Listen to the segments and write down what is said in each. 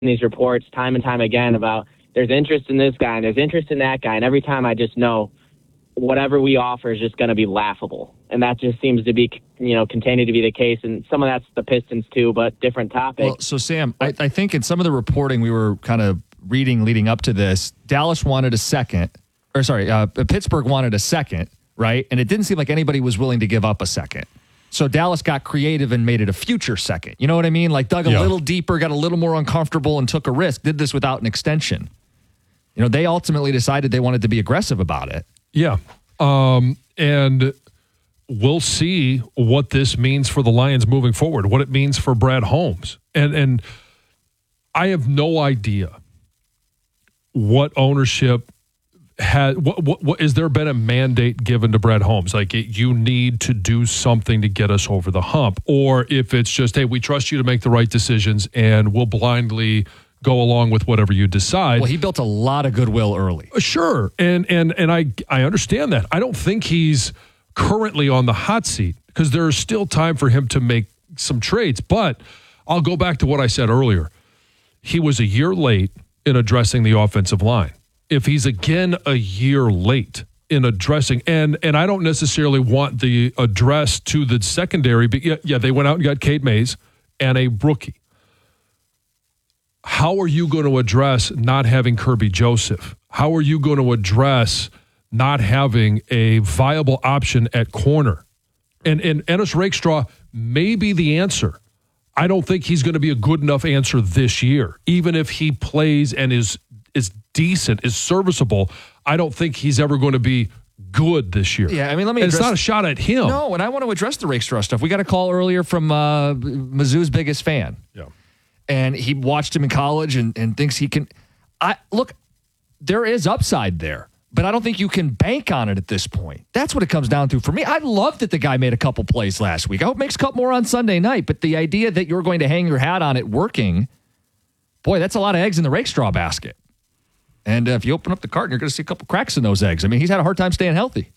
these reports time and time again about there's interest in this guy and there's interest in that guy. And every time I just know whatever we offer is just going to be laughable. And that just seems to be, continue to be the case. And some of that's the Pistons too, but different topic. Well, so Sam, I think in some of the reporting we were kind of reading leading up to this, Pittsburgh wanted a second, right? And it didn't seem like anybody was willing to give up a second. So Dallas got creative and made it a future second. You know what I mean? Like dug a little deeper, got a little more uncomfortable and took a risk, did this without an extension. They ultimately decided they wanted to be aggressive about it. Yeah. And we'll see what this means for the Lions moving forward, what it means for Brad Holmes. And I have no idea what ownership has. What is there been a mandate given to Brad Holmes? Like, you need to do something to get us over the hump. Or if it's just, hey, we trust you to make the right decisions and we'll blindly go along with whatever you decide. Well, he built a lot of goodwill early. Sure. And I understand that. I don't think he's currently on the hot seat because there is still time for him to make some trades. But I'll go back to what I said earlier. He was a year late in addressing the offensive line. If he's again a year late in addressing, and I don't necessarily want the address to the secondary, but yeah, they went out and got Kate Mays and a rookie. How are you going to address not having Kirby Joseph? How are you going to address not having a viable option at corner? And Ennis Rakestraw may be the answer. I don't think he's going to be a good enough answer this year. Even if he plays and is decent, is serviceable, I don't think he's ever going to be good this year. Yeah, I mean, it's not a shot at him. No, and I want to address the Rakestraw stuff. We got a call earlier from Mizzou's biggest fan. Yeah. And he watched him in college and thinks he can. Look, there is upside there, but I don't think you can bank on it at this point. That's what it comes down to for me. I love that the guy made a couple plays last week. I hope makes a couple more on Sunday night, but the idea that you're going to hang your hat on it working, boy, that's a lot of eggs in the Rakestraw basket. And if you open up the carton, you're going to see a couple cracks in those eggs. I mean, he's had a hard time staying healthy.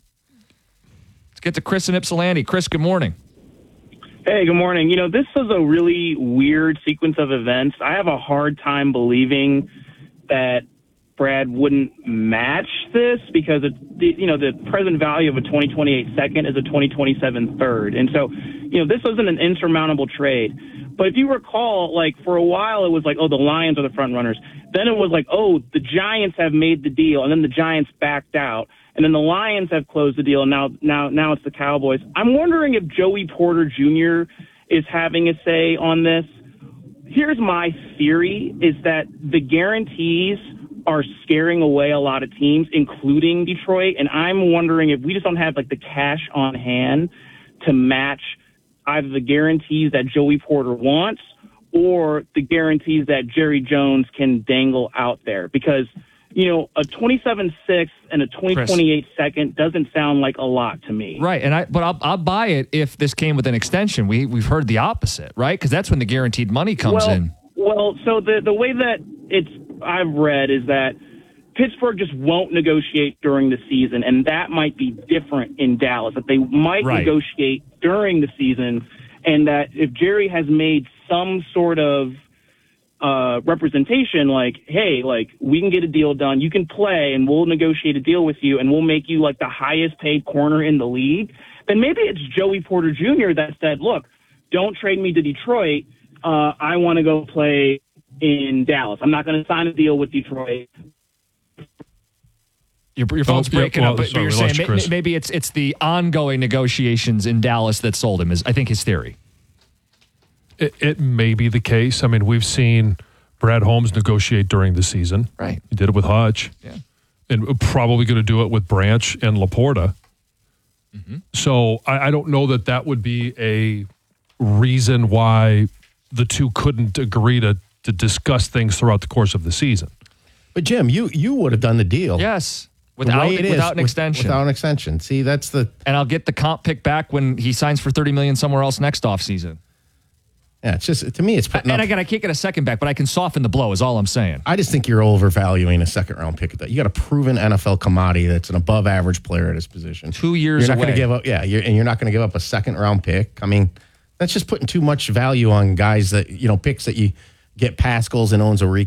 Let's get to Chris in Ypsilanti. Chris, good morning. Hey, good morning. This is a really weird sequence of events. I have a hard time believing that Brad wouldn't match this because the present value of a 2028 second is a 2027 third. And so, this isn't an insurmountable trade. But if you recall, like for a while, it was like, oh, the Lions are the front runners. Then it was like, oh, the Giants have made the deal. And then the Giants backed out. And then the Lions have closed the deal, and now it's the Cowboys. I'm wondering if Joey Porter Jr. is having a say on this. Here's my theory, is that the guarantees are scaring away a lot of teams, including Detroit, and I'm wondering if we just don't have, like, the cash on hand to match either the guarantees that Joey Porter wants or the guarantees that Jerry Jones can dangle out there. Because a 27-6 and a 2028 second doesn't sound like a lot to me. Right, but I'll buy it if this came with an extension. We've heard the opposite, right? Because that's when the guaranteed money comes in. Well, so the way that I've read is that Pittsburgh just won't negotiate during the season, and that might be different in Dallas. That they might negotiate during the season, and that if Jerry has made some sort of representation, like, hey, like, we can get a deal done, you can play, and we'll negotiate a deal with you, and we'll make you like the highest paid corner in the league, then maybe it's Joey Porter Jr. that said, look, don't trade me to Detroit. I want to go play in Dallas. I'm not going to sign a deal with Detroit. Your phone's breaking up, but you're saying maybe it's the ongoing negotiations in Dallas that sold him, is I think his theory. It may be the case. I mean, we've seen Brad Holmes negotiate during the season. Right. He did it with Hutch. Yeah. And probably going to do it with Branch and Laporta. Mm-hmm. So I don't know that would be a reason why the two couldn't agree to discuss things throughout the course of the season. But, Jim, you would have done the deal. Yes. Without an extension. Without an extension. See, that's the... And I'll get the comp pick back when he signs for $30 million somewhere else next offseason. Yeah, it's just, to me, it's putting and again, I can't get a second back, but I can soften the blow is all I'm saying. I just think you're overvaluing a second-round pick. You got a proven NFL commodity that's an above-average player at his position. 2 years You're not away. going to give up, and you're not going to give up a second-round pick. I mean, that's just putting too much value on guys that, picks that get Pascals and Ozuriquez